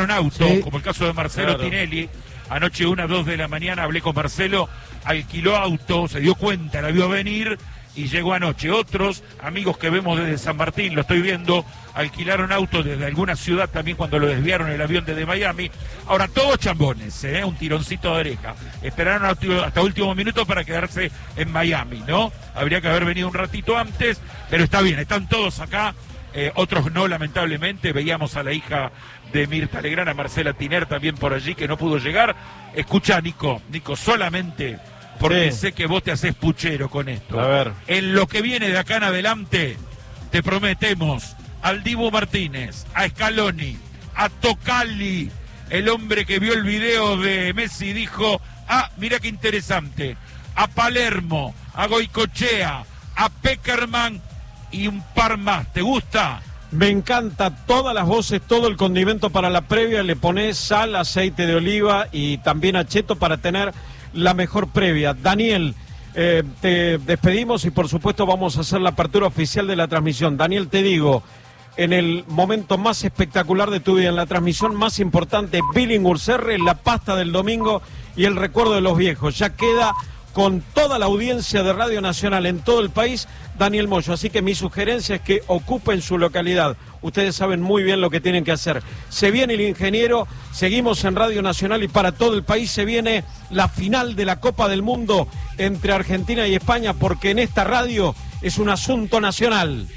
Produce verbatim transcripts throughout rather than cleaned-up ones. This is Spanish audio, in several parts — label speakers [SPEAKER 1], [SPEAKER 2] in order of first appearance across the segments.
[SPEAKER 1] alquilaron autos,
[SPEAKER 2] Sí.
[SPEAKER 1] como el caso de Marcelo
[SPEAKER 2] Claro.
[SPEAKER 1] Tinelli. Anoche, una, dos de la mañana, hablé con Marcelo, alquiló auto, se dio cuenta, la vio venir y llegó anoche. Otros amigos que vemos desde San Martín, lo estoy viendo, alquilaron autos desde alguna ciudad también cuando lo desviaron el avión desde Miami. Ahora, todos chambones, ¿eh? Un tironcito de oreja. Esperaron hasta último minuto para quedarse en Miami, ¿no? Habría que haber venido un ratito antes, pero está bien, están todos acá. Eh, otros no, lamentablemente. Veíamos a la hija de Mirta Legrand, a Marcela Tiner también por allí, que no pudo llegar. Escucha, Nico, Nico, solamente porque
[SPEAKER 2] Sí.
[SPEAKER 1] sé que vos te haces puchero con esto.
[SPEAKER 2] A ver.
[SPEAKER 1] En lo que viene de acá en adelante, te prometemos al Dibu Martínez, a Scaloni, a Tocalli, el hombre que vio el video de Messi y dijo, ah, mira qué interesante, a Palermo, a Goicochea, a Peckerman y un par más. ¿Te gusta?
[SPEAKER 2] Me encanta todas las voces, todo el condimento para la previa. Le pones sal, aceite de oliva y también acheto para tener la mejor previa. Daniel, eh, te despedimos y por supuesto vamos a hacer la apertura oficial de la transmisión. Daniel, te digo, en el momento más espectacular de tu vida, en la transmisión más importante, Billinghurst R, la pasta del domingo y el recuerdo de los viejos. Ya queda con toda la audiencia de Radio Nacional en todo el país, Daniel Moyo. Así que mi sugerencia es que ocupen su localidad. Ustedes saben muy bien lo que tienen que hacer. Se viene el ingeniero, seguimos en Radio Nacional y para todo el país se viene la final de la Copa del Mundo entre Argentina y España, porque en esta radio es un asunto nacional.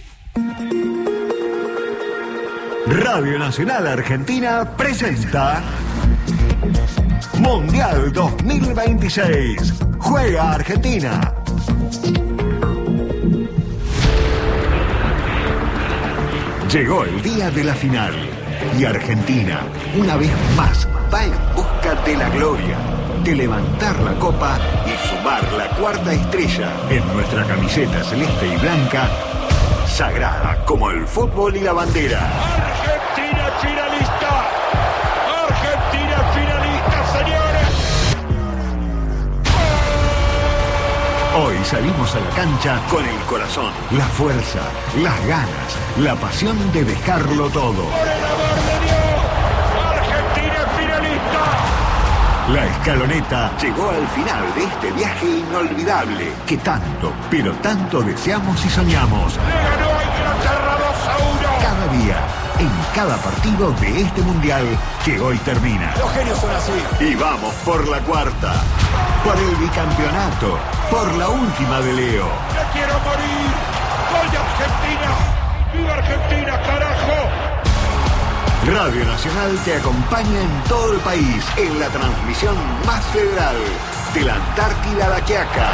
[SPEAKER 3] Radio Nacional Argentina presenta Mundial dos mil veintiséis. Juega Argentina. Llegó el día de la final y Argentina, una vez más, va en busca de la gloria, de levantar la copa y sumar la cuarta estrella en nuestra camiseta celeste y blanca, sagrada como el fútbol y la bandera.
[SPEAKER 1] Argentina finalista. Argentina finalista, señores.
[SPEAKER 3] Hoy salimos a la cancha con el corazón, la fuerza, las ganas, la pasión de dejarlo todo.
[SPEAKER 1] Por el amor de Dios, Argentina finalista.
[SPEAKER 3] La escaloneta llegó al final de este viaje inolvidable que tanto, pero tanto deseamos y soñamos.
[SPEAKER 1] Le ganó a Inglaterra dos a uno.
[SPEAKER 3] Cada día, en cada partido de este mundial que hoy termina.
[SPEAKER 4] Los genios son así.
[SPEAKER 3] Y vamos por la cuarta, por el bicampeonato, por la última de Leo.
[SPEAKER 1] ¡Me quiero morir! ¡Gol de Argentina! ¡Viva Argentina, carajo!
[SPEAKER 3] Radio Nacional te acompaña en todo el país en la transmisión más federal de la Antártida a la Quiaca.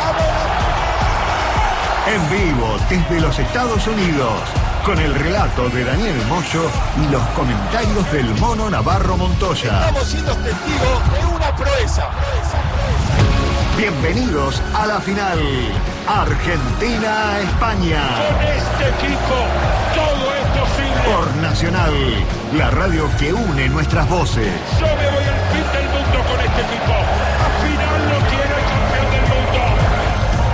[SPEAKER 3] En vivo desde los Estados Unidos, con el relato de Daniel Moyo y los comentarios del Mono Navarro Montoya.
[SPEAKER 4] Estamos siendo testigos de una proeza.
[SPEAKER 3] Bienvenidos a la final. Argentina-España.
[SPEAKER 1] Con este equipo, todo es posible.
[SPEAKER 3] Por Nacional, la radio que une nuestras voces.
[SPEAKER 1] Yo me voy al fin del mundo con este equipo.